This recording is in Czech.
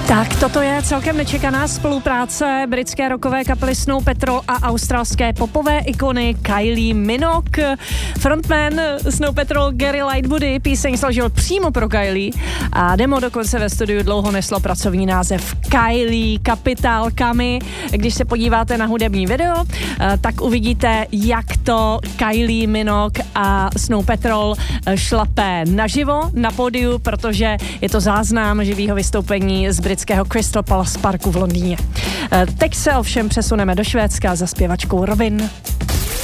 Tak toto je celkem nečekaná spolupráce britské rockové kapely Snow Patrol a australské popové ikony Kylie Minogue. Frontman Snow Patrol Gary Lightwoody píseň složil přímo pro Kylie a demo dokonce ve studiu dlouho neslo pracovní název Kylie kapitálkami. Když se podíváte na hudební video, tak uvidíte, jak to Kylie Minogue a Snow Patrol šlapé naživo na pódiu, protože je to záznam živého vystoupení z britského Crystal Palace Parku v Londýně. Teď se ovšem přesuneme do Švédska za zpěvačkou Robyn.